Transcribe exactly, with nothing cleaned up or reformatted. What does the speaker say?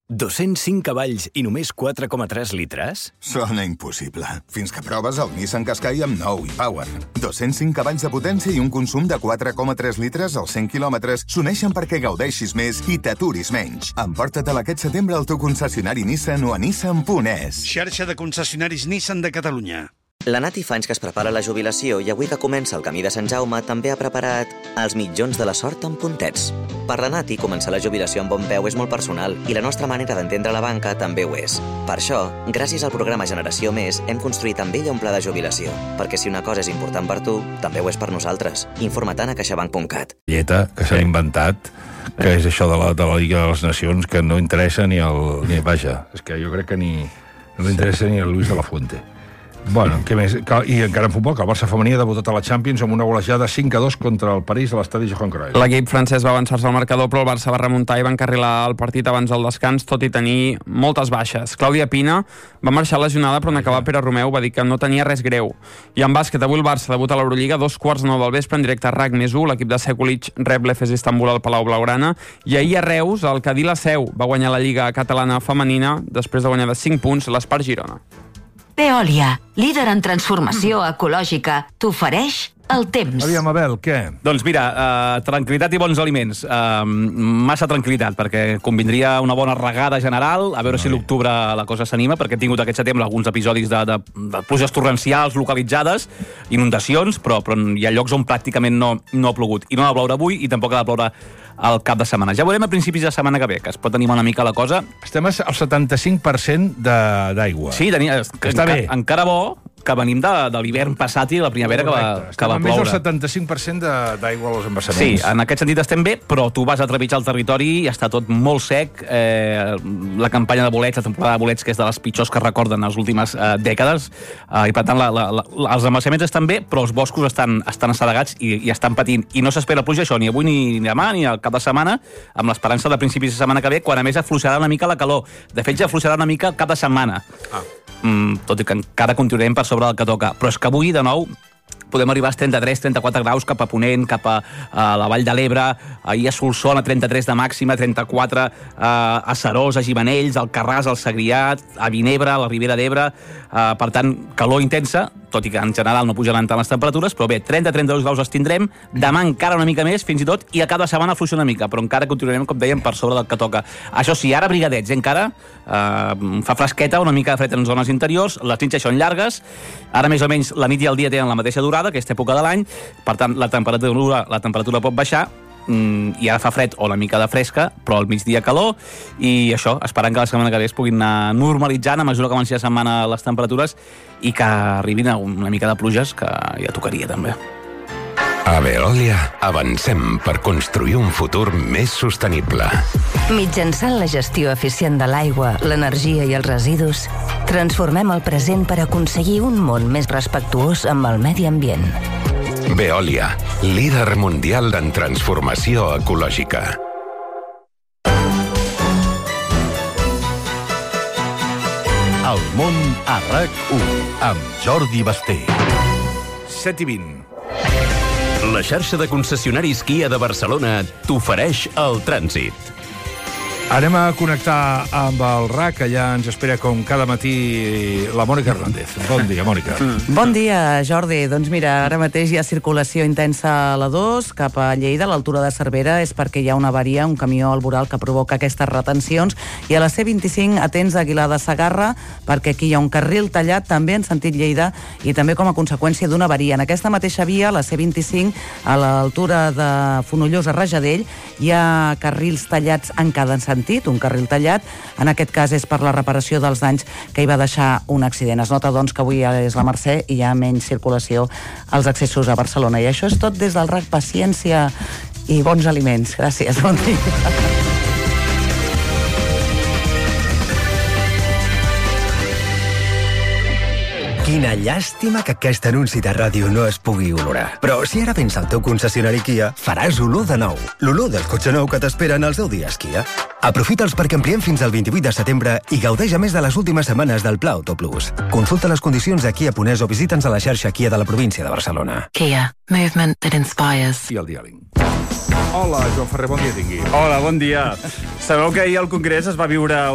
dos-cents cinc cavalls i només quatre coma tres litres? Sona impossible. Fins que proves el Nissan Qashqai amb nou e-Power. dos-cents cinc cavalls de potència i un consum de quatre coma tres litres als cent quilòmetres s'uneixen perquè gaudeixis més i t'aturis menys. Emporta-te'l aquest setembre al teu concessionari Nissan o a nissan punt es. Xarxa de concessionaris Nissan de Catalunya. La Nati fa anys que es prepara la jubilació i avui que comença el camí de Sant Jaume també ha preparat els mitjons de la sort amb puntets. Per la Nati, començar la jubilació amb bon peu és molt personal i la nostra manera d'entendre la banca també ho és. Per això, gràcies al programa Generació Més, hem construït amb ella un pla de jubilació, perquè si una cosa és important per tu, també ho és per nosaltres. Informa-te'n a caixabank punt cat. Lleta, que s'ha inventat, que és això de la, de la Lliga de les Nacions, que no interessa ni el... Ni, vaja, és que jo crec que ni, no interessa ni el Luis de la Fuente. Bueno, què més? I encara en futbol, que el Barça femení ha debutat a la Champions amb una golejada cinc a dos contra el París a l'estadi Johan Cruyff. L'equip francès va avançar-se al marcador, però el Barça va remuntar i va encarrilar el partit abans del descans, tot i tenir moltes baixes. Clàudia Pina va marxar lesionada, però en acabar Pere Romeu va dir que no tenia res greu. I en bàsquet, avui el Barça debuta a l'Eurolliga, dos quarts nou del vespre, en directe a RAC més u. L'equip de Sekulic rep l'Efes Istanbul al Palau Blaugrana. I ahir a Reus, el Cadí la Seu va guanyar la Lliga Catalana Femenina després de guanyar de cinc punts l'Espart Girona. Veolia, líder en transformació ecològica, t'ofereix el temps. Aviam, Abel, què? Doncs mira, uh, tranquil·litat i bons aliments. Uh, massa tranquil·litat, perquè convindria una bona regada general, a veure no, si l'octubre la cosa s'anima, perquè hem tingut aquest setembre alguns episodis de, de, de pluges torrencials localitzades, inundacions, però, però hi ha llocs on pràcticament no, no ha plogut. I no ha de ploure avui i tampoc ha de ploure al cap de setmana. Ja veurem a principis de setmana que ve, que es pot animar una mica la cosa. Estem al setanta-cinc per cent d'aigua. Sí, tenia, que està enca, bé. Encara bo que venim de, de l'hivern passat i de la primavera que va, que va ploure. Més del setanta-cinc per cent d'aigua als embassaments. Sí, en aquest sentit estem bé, però tu vas a trepitjar el territori i està tot molt sec. Eh, la campanya de bolets, la temporada de bolets, que és de les pitjors que recorden les últimes eh, dècades, eh, i per tant la, la, la, els embassaments estan bé, però els boscos estan, estan assedegats i, i estan patint. I no s'espera pluja això ni avui ni, ni demà ni al cap de setmana, amb l'esperança de principis de setmana que ve, quan a més afluixarà una mica la calor. De fet, ja afluixarà una mica el cap de setmana. Ah. Mm, tot i que encara continuarem per sobre del que toca. Però és que avui, de nou, podem arribar als trenta-tres trenta-quatre graus cap a Ponent, cap a, a la Vall de l'Ebre, ahir a Solsona, trenta-tres de màxima, trenta-quatre a, a Serós, a Gimenells, al Carràs, al Segrià, a Vinebre, a la Ribera d'Ebre. Uh, per tant, calor intensa, tot i que en general no pujaran tant les temperatures, però bé, trenta a trenta-dos graus els tindrem, demà encara una mica més, fins i tot, i a cada setmana fluixa una mica, però encara continuarem, com dèiem, per sobre del que toca. Això sí, ara brigadets, eh, encara, uh, fa fresqueta, una mica de fred en zones interiors, les nits són llargues, ara més o menys la nit i el dia tenen la mateixa durada, aquesta època de l'any, per tant, la temperatura, la temperatura pot baixar, i ara fa fred o una mica de fresca, però al migdia calor, i això, esperant que la setmana que ve es puguin anar normalitzant a mesura que avanci la setmana les temperatures i que arribin una mica de pluges, que ja tocaria també. A Veolia avancem per construir un futur més sostenible. Mitjançant la gestió eficient de l'aigua, l'energia i els residus, transformem el present per aconseguir un món més respectuós amb el medi ambient. Veolia, líder mundial en transformació ecològica. El món a RAC u, amb Jordi Basté. set i vint. La xarxa de concessionaris Kia de Barcelona t'ofereix el trànsit. Anem a connectar amb el RAC, allà ens espera com cada matí la Mònica Hernández. Bon dia, Mònica. Bon dia, Jordi. Doncs mira, ara mateix hi ha circulació intensa a la dos, cap a Lleida, a l'altura de Cervera, és perquè hi ha una avaria, un camió al voral que provoca aquestes retencions, i a la C vint-i-cinc, atents a Aguilar de Segarra, perquè aquí hi ha un carril tallat, també en sentit Lleida, i també com a conseqüència d'una avaria. En aquesta mateixa via, la C vint-i-cinc, a l'altura de Fonollosa a Rajadell, hi ha carrils tallats en cada sentit, un carril tallat. En aquest cas és per la reparació dels danys que hi va deixar un accident. Es nota, doncs, que avui és la Mercè i hi ha menys circulació als accessos a Barcelona. I això és tot des del RAC. Paciència i bons aliments. Gràcies, bon dia. Quina llàstima que aquest anunci de ràdio no es pugui olorar. Però si ara vens al teu concessionari Kia, faràs olor de nou. L'olor del cotxe nou que t'esperen als deu dies Kia. Aprofita'ls perquè ampliem fins al vint-i-vuit de setembre i gaudeix a més de les últimes setmanes del Pla Auto Plus. Consulta les condicions a Kia punt es o visita'ns a la xarxa Kia de la província de Barcelona. Kia. Movement that inspires. I el diàleg. Hola, Joan Ferrer, bon dia tingui. Hola, bon dia. Sabeu que ahir al Congrés es va viure